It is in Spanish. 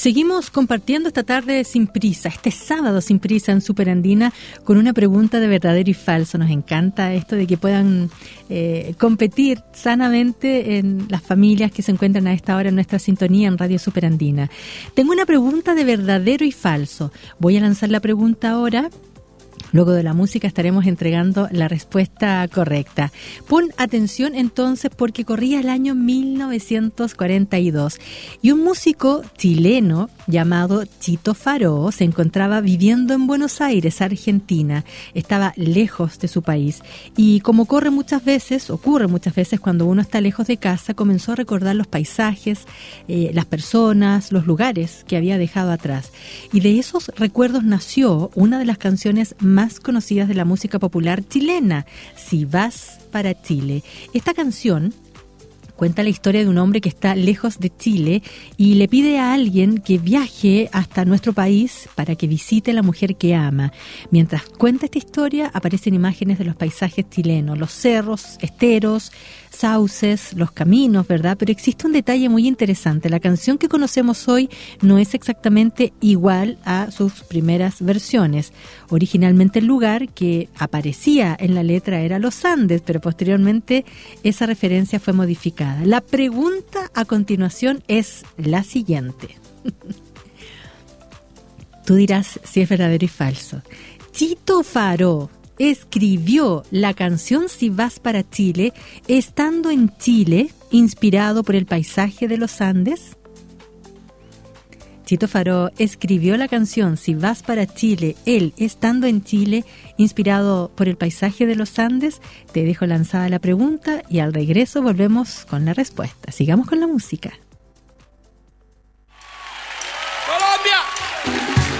Seguimos compartiendo esta tarde sin prisa, este sábado sin prisa en Superandina, con una pregunta de verdadero y falso. Nos encanta esto de que puedan competir sanamente en las familias que se encuentran a esta hora en nuestra sintonía en Radio Superandina. Tengo una pregunta de verdadero y falso. Voy a lanzar la pregunta ahora. Luego de la música estaremos entregando la respuesta correcta. Pon atención entonces porque corría el año 1942 y un músico chileno llamado Chito Faró se encontraba viviendo en Buenos Aires, Argentina. Estaba lejos de su país y como ocurre muchas veces cuando uno está lejos de casa, comenzó a recordar los paisajes, las personas, los lugares que había dejado atrás. Y de esos recuerdos nació una de las canciones más conocidas de la música popular chilena, Si vas para Chile. Esta canción cuenta la historia de un hombre que está lejos de Chile y le pide a alguien que viaje hasta nuestro país para que visite a la mujer que ama. Mientras cuenta esta historia, aparecen imágenes de los paisajes chilenos, los cerros, esteros, sauces, los caminos, ¿verdad? Pero existe un detalle muy interesante. La canción que conocemos hoy no es exactamente igual a sus primeras versiones. Originalmente el lugar que aparecía en la letra era los Andes, pero posteriormente esa referencia fue modificada. La pregunta a continuación es la siguiente. Tú dirás si es verdadero y falso. Chito Faró escribió la canción Si vas para Chile estando en Chile, inspirado por el paisaje de los Andes. Chito Faró escribió la canción Si vas para Chile, él estando en Chile, inspirado por el paisaje de los Andes. Te dejo lanzada la pregunta y al regreso volvemos con la respuesta. Sigamos con la música.